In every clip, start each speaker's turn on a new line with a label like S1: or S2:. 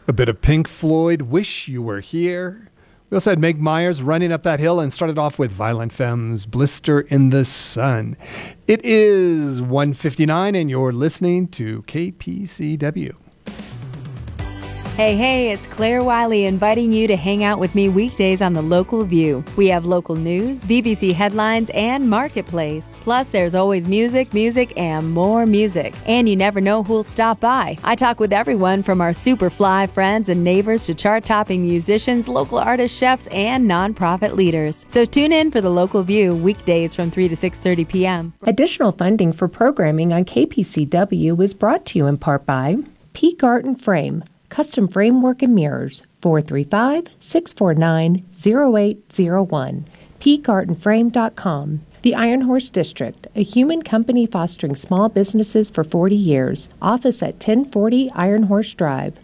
S1: A bit of Pink Floyd, Wish You Were Here. We also had Meg Myers, Running Up That Hill, and started off with Violent Femmes, Blister in the Sun. It is 1:59, and you're listening to KPCW.
S2: Hey, it's Claire Wiley inviting you to hang out with me weekdays on The Local View. We have local news, BBC headlines, and Marketplace. Plus, there's always music, and more music. And you never know who'll stop by. I talk with everyone from our super fly friends and neighbors to chart-topping musicians, local artists, chefs, and nonprofit leaders. So tune in for The Local View weekdays from 3 to 6:30 p.m.
S3: Additional funding for programming on KPCW is brought to you in part by Peak Art and Frame, Custom Framework and Mirrors, 435-649-0801, peakartandframe.com. The Iron Horse District, a human company fostering small businesses for 40 years. Office at 1040 Iron Horse Drive,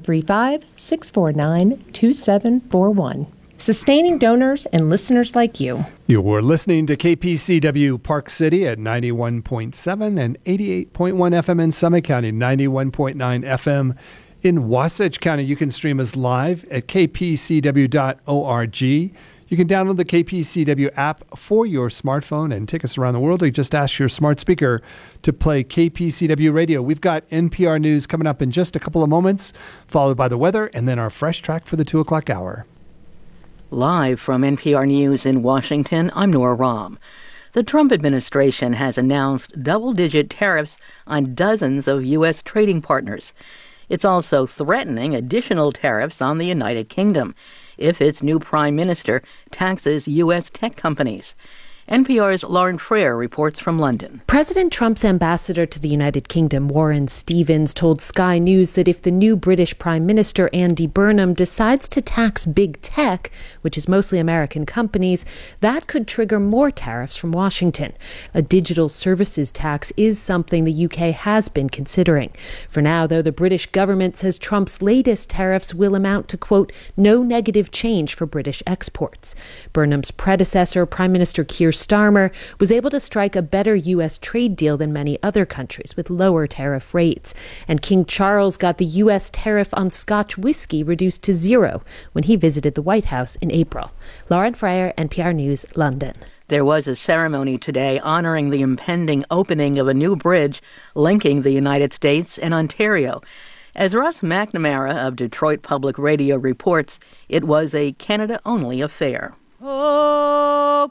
S3: 435-649-2741. Sustaining donors and listeners like you.
S1: You're listening to KPCW Park City at 91.7 and 88.1 FM in Summit County, 91.9 FM in Wasatch County. You can stream us live at kpcw.org. You can download the KPCW app for your smartphone and take us around the world. You just ask your smart speaker to play KPCW radio. We've got NPR News coming up in just a couple of moments, followed by the weather, and then our fresh track for the 2 o'clock hour.
S4: Live from NPR News in Washington, I'm Nora Rahm. The Trump administration has announced double-digit tariffs on dozens of U.S. trading partners. It's also threatening additional tariffs on the United Kingdom if its new prime minister taxes U.S. tech companies. NPR's Lauren Frere reports from London.
S5: President Trump's ambassador to the United Kingdom, Warren Stevens, told Sky News that if the new British Prime Minister, Andy Burnham, decides to tax big tech, which is mostly American companies, that could trigger more tariffs from Washington. A digital services tax is something the UK has been considering. For now, though, the British government says Trump's latest tariffs will amount to, quote, no negative change for British exports. Burnham's predecessor, Prime Minister Keir Starmer, was able to strike a better U.S. trade deal than many other countries with lower tariff rates. And King Charles got the U.S. tariff on Scotch whiskey reduced to 0 when he visited the White House in April. Lauren Frere, NPR News, London.
S4: There was a ceremony today honoring the impending opening of a new bridge linking the United States and Ontario. As Ross McNamara of Detroit Public Radio reports, it was a Canada-only affair.
S6: Oh,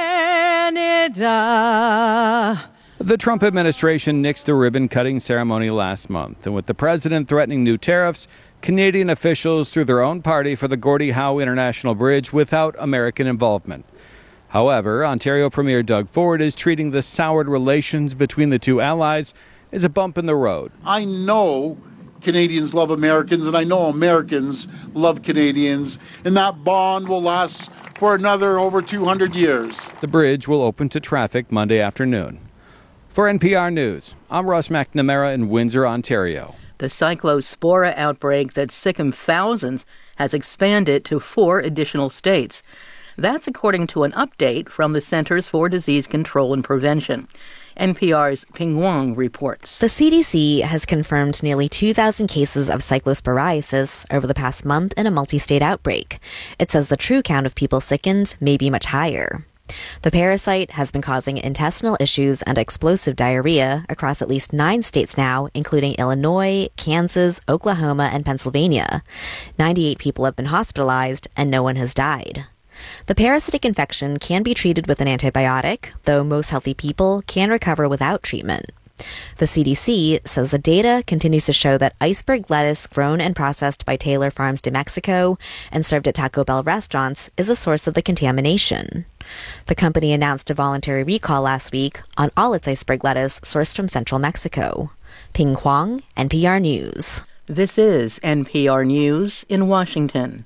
S6: Canada.
S7: The Trump administration nixed the ribbon-cutting ceremony last month, and with the president threatening new tariffs, Canadian officials threw their own party for the Gordie Howe International Bridge without American involvement. However, Ontario Premier Doug Ford is treating the soured relations between the two allies as a bump in the road.
S8: I know Canadians love Americans, and I know Americans love Canadians, and that bond will last for another over 200 years.
S7: The bridge will open to traffic Monday afternoon. For NPR News, I'm Ross McNamara in Windsor, Ontario.
S4: The cyclospora outbreak that sickened thousands has expanded to 4 additional states. That's according to an update from the Centers for Disease Control and Prevention. NPR's Ping Wang reports.
S9: The CDC has confirmed nearly 2,000 cases of cyclosporiasis over the past month in a multi-state outbreak. It says the true count of people sickened may be much higher. The parasite has been causing intestinal issues and explosive diarrhea across at least 9 states now, including Illinois, Kansas, Oklahoma, and Pennsylvania. 98 people have been hospitalized, and no one has died. The parasitic infection can be treated with an antibiotic, though most healthy people can recover without treatment. The CDC says the data continues to show that iceberg lettuce grown and processed by Taylor Farms de Mexico and served at Taco Bell restaurants is a source of the contamination. The company announced a voluntary recall last week on all its iceberg lettuce sourced from central Mexico. Ping Huang, NPR News.
S4: This is NPR News in Washington.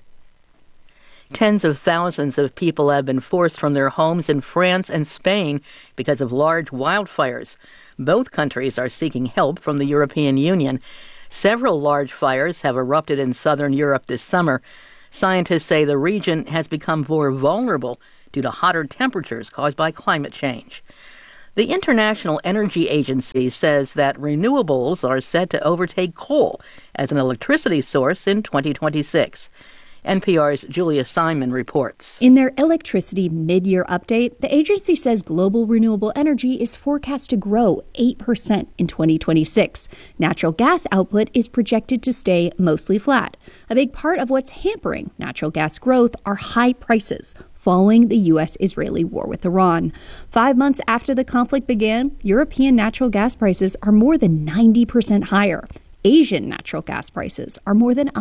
S4: Tens of thousands of people have been forced from their homes in France and Spain because of large wildfires. Both countries are seeking help from the European Union. Several large fires have erupted in southern Europe this summer. Scientists say the region has become more vulnerable due to hotter temperatures caused by climate change. The International Energy Agency says that renewables are set to overtake coal as an electricity source in 2026. NPR's Julia Simon reports.
S10: In their electricity mid-year update, the agency says global renewable energy is forecast to grow 8% in 2026. Natural gas output is projected to stay mostly flat. A big part of what's hampering natural gas growth are high prices following the U.S.-Israeli war with Iran. 5 months after the conflict began, European natural gas prices are more than 90% higher. Asian natural gas prices are more than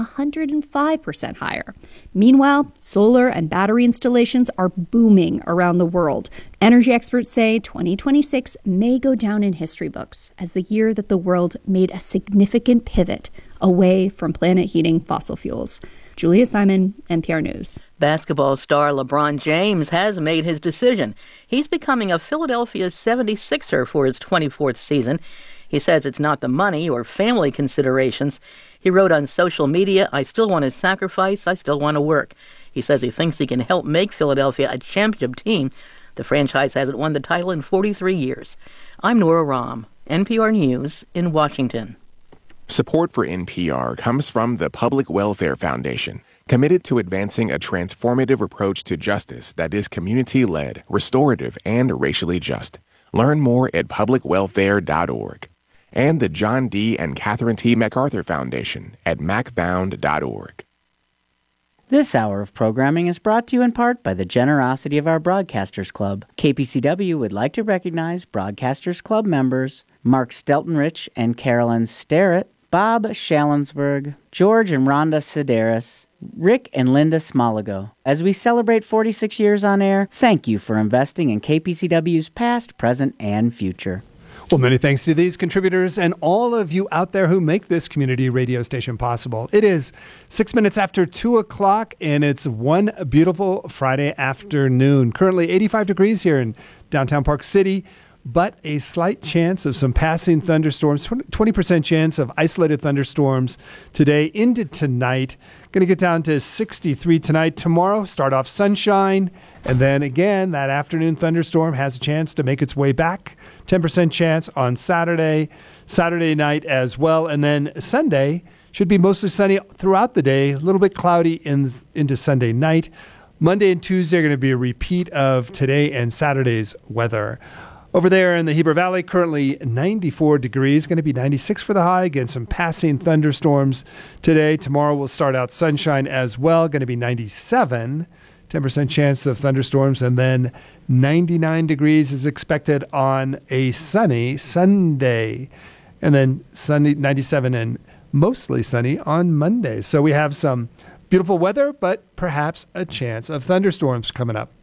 S10: 105% higher. Meanwhile, solar and battery installations are booming around the world. Energy experts say 2026 may go down in history books as the year that the world made a significant pivot away from planet-heating fossil fuels. Julia Simon, NPR News.
S4: Basketball star LeBron James has made his decision. He's becoming a Philadelphia 76er for his 24th season. He says it's not the money or family considerations. He wrote on social media, "I still want to sacrifice. I still want to work." He says he thinks he can help make Philadelphia a championship team. The franchise hasn't won the title in 43 years. I'm Nora Rahm, NPR News in Washington.
S11: Support for NPR comes from the Public Welfare Foundation, committed to advancing a transformative approach to justice that is community-led, restorative, and racially just. Learn more at publicwelfare.org. And the John D. and Catherine T. MacArthur Foundation at macfound.org.
S12: This hour of programming is brought to you in part by the generosity of our Broadcasters Club. KPCW would like to recognize Broadcasters Club members Mark Steltenrich and Carolyn Starrett, Bob Shallensberg, George and Rhonda Sedaris, Rick and Linda Smoligo. As we celebrate 46 years on air, thank you for investing in KPCW's past, present, and future.
S1: Well, many thanks to these contributors and all of you out there who make this community radio station possible. It is 6 minutes after 2 o'clock, and it's one beautiful Friday afternoon. Currently 85 degrees here in downtown Park City, but a slight chance of some passing thunderstorms, 20% chance of isolated thunderstorms today into tonight. Going to get down to 63 tonight. Tomorrow, start off sunshine, and then again, that afternoon thunderstorm has a chance to make its way back. 10% chance on Saturday night as well, and then Sunday should be mostly sunny throughout the day, a little bit cloudy into Sunday night. Monday and Tuesday are going to be a repeat of today and Saturday's weather. Over there in the Heber Valley, currently 94 degrees, going to be 96 for the high. Again, some passing thunderstorms today. Tomorrow will start out sunshine as well, going to be 97, 10% chance of thunderstorms, and then 99 degrees is expected on a sunny Sunday, and then Sunday 97 and mostly sunny on Monday. So we have some beautiful weather, but perhaps a chance of thunderstorms coming up.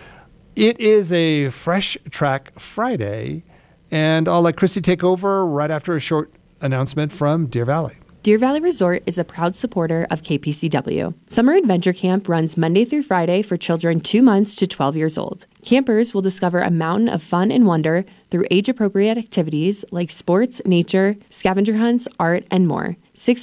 S1: It is a Fresh Track Friday, and I'll let Christy take over right after a short announcement from Deer Valley.
S13: Deer Valley Resort is a proud supporter of KPCW. Summer Adventure Camp runs Monday through Friday for children 2 months to 12 years old. Campers will discover a mountain of fun and wonder through age-appropriate activities like sports, nature, scavenger hunts, art, and more.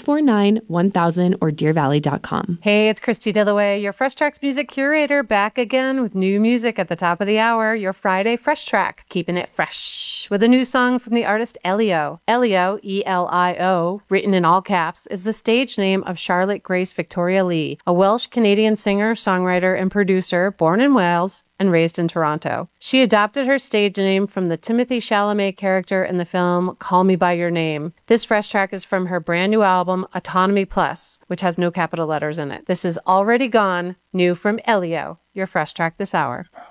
S13: 649-1000 or deervalley.com.
S14: Hey, it's Christy Dillaway, your Fresh Tracks music curator, back again with new music at the top of the hour, your Friday Fresh Track, keeping it fresh with a new song from the artist Elio. Elio, E-L-I-O, written in all caps, is the stage name of Charlotte Grace Victoria Lee, a Welsh-Canadian singer, songwriter, and producer born in Wales and raised in Toronto. She adopted her stage name from the Timothée Chalamet character in the film Call Me By Your Name. This Fresh Track is from her brand new album, Autonomy Plus, which has no capital letters in it. This is Already Gone, new from Elio, your Fresh Track this hour.